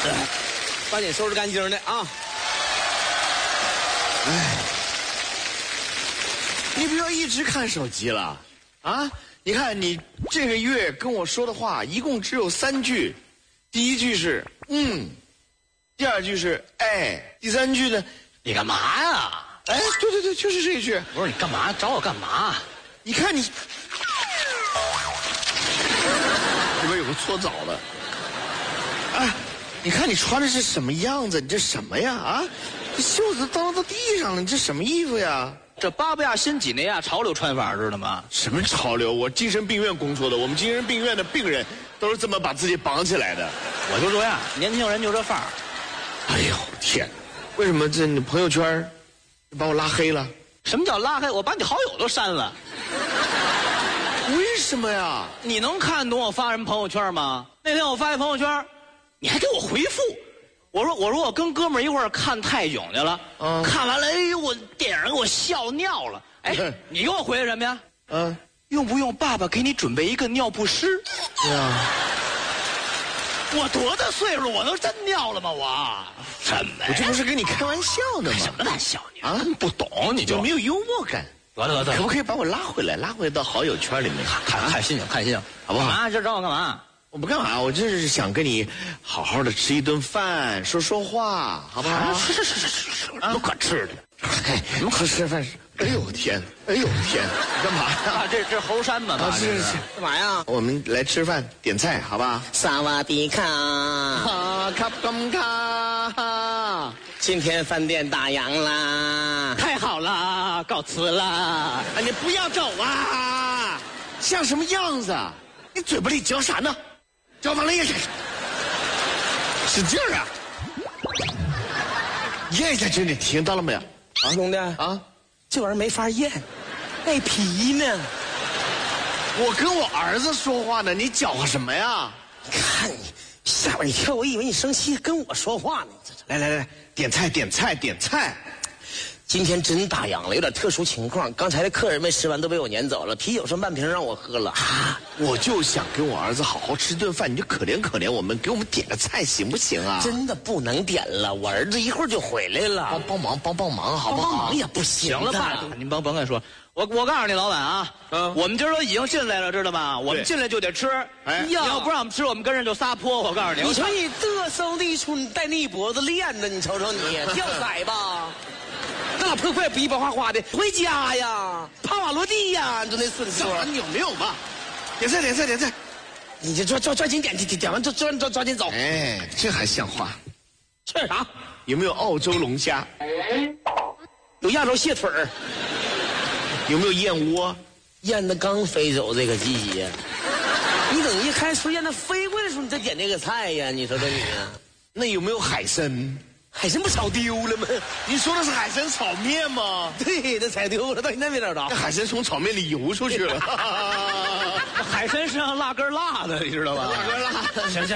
赶紧收拾干净的啊！ 哎，你不要一直看手机了啊！你看你这个月跟我说的话一共只有3句，第一句是第二句是哎，第三句呢？ 你干嘛呀？ 哎，对，就是这一句。 不是你干嘛？找我干嘛？ 你看你，这边有个搓澡的。哎，你看你穿的是什么样子？你这什么呀？啊，这袖子当到地上了，你这什么衣服呀？ 这巴布亚新几内亚潮流穿法知道吗？ 什么潮流？我精神病院工作的，我们精神病院的病人都是这么把自己绑起来的。 我就这样，年轻人就这范儿。 哎呦天，为什么这你朋友圈把我拉黑了？ 什么叫拉黑？我把你好友都删了。 为什么呀？ 你能看懂我发什么朋友圈吗？那天我发一朋友圈，你还给我回复。我说我跟哥们儿一块儿看泰囧去了，看完了，哎呦，我电影给我笑尿了。哎，你给我回什么呀？用不用爸爸给你准备一个尿不湿？ 对啊。 我多大岁数？我能真尿了吗？我什么呀？ 我这不是跟你开玩笑呢吗？ 什么玩笑你啊？ 不懂你就没有幽默感。 得， 可不可以把我拉回来到好友圈里面？ 看心情，好不好？干嘛？这找我干嘛？ 我不干嘛，我就是想跟你好好的吃一顿饭，说说话，好不好？ 是，什么可吃的？ 什么可吃饭？哎呦天，你干嘛呀？ 这是猴山吗？ 是干嘛呀？ 我们来吃饭点菜，好吧？ 萨瓦迪卡， 卡布卡， 今天饭店打烊啦！太好了，告辞啦！ 你不要走啊！像什么样子？你嘴巴里嚼啥呢？嚼完了咽下去，使劲儿啊！咽下去，你听到了没有？ 啊，兄弟啊， 这玩意儿没法咽，那皮呢？ 我跟我儿子说话呢，你搅和什么呀？ 看你吓我一跳，我以为你生气跟我说话呢。 来，点菜。 今天真打烊了，有点特殊情况。刚才的客人没吃完都被我撵走了，啤酒剩半瓶让我喝了。 我就想跟我儿子好好吃顿饭，你就可怜我们，给我们点个菜行不行啊？ 真的不能点了，我儿子一会儿就回来了。 帮忙，好不好？ 帮忙也不行。行了吧？您甭跟说，我告诉你老板啊，我们今儿都已经进来了，知道吗？我们进来就得吃，要不让我们吃，我们跟人就撒泼。我告诉你，你瞅你嘚瑟的出，你带那一脖子链子，你瞅瞅你掉色吧。那破快比划花的，回家呀，帕瓦罗蒂呀，你说那损色， 你有没有吧？点菜， 你就抓紧点完就抓紧走。 哎，这还像话？ 吃啥？ 有没有澳洲龙虾？ 有亚洲蟹腿儿。 有没有燕窝？ 燕子刚飞走这个季节，你等一开春燕子飞过来的时候，你再点这个菜呀？你说这你啊？ 那有没有海参？ 海参不炒丢了吗？ 你说的是海参炒面吗？ 对，那炒丢了，到现在没找着。 那海参从炒面里游出去了。 海参身上辣根辣的，你知道吧？ 辣根辣的。 行。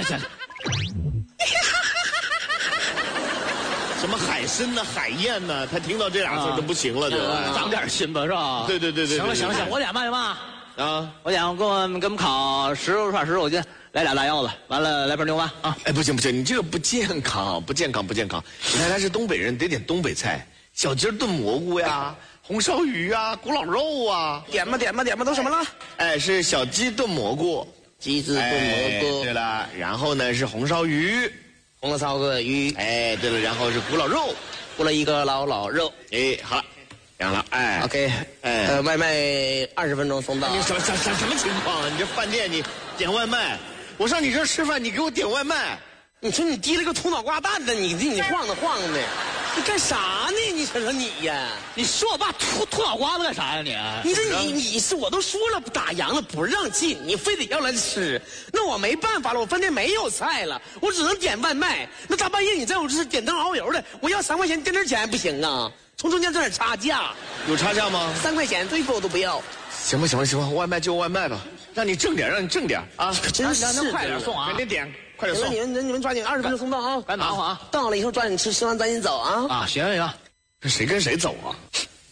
什么海参呢？海燕呢？他听到这俩字都不行了，就长点心吧，是吧？ 对。 行了，我点吧行吗？ 啊， 我点，给我们烤10肉串10肉筋，来俩大腰子，完了来份牛蛙啊！ 哎，不行，你这个不健康。你看他是东北人，得点东北菜，小鸡炖蘑菇呀，红烧鱼啊，古老肉啊。 点吧，都什么了？ 哎，是小鸡炖蘑菇， 鸡子炖蘑菇。 对了，然后呢是红烧鱼， 红烧个鱼。 哎，对了，然后是古老肉， 咕了一个老肉。 哎，好了。凉了，哎 ，OK， 外卖20分钟送到。 你什么情况啊？你这饭店你点外卖，我上你这儿吃饭，你给我点外卖， 你说你提了个土脑瓜蛋的，你晃的，你干啥呢？你瞅瞅你呀！你说我爸吐脑瓜子干啥呀你？你是我都说了打烊了不让进，你非得要来吃，那我没办法了，我饭店没有菜了，我只能点外卖。那大半夜你在我这点灯熬油的，我要3块钱垫点钱不行啊？从中间挣点差价， 有差价吗 ？3块钱最多我都不要。 行吧，外卖就外卖吧，让你挣点啊！ 可真是， 那快点送啊！ 赶紧点，快点送！ 你们抓紧20分钟送到啊！ 赶忙活啊！ 到了以后抓紧吃完赶紧走啊！ 啊，行， 这谁跟谁走啊？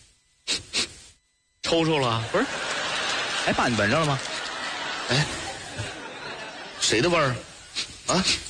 抽了？ 不是？哎，爸，你闻着了吗？ 哎，谁的味儿？啊？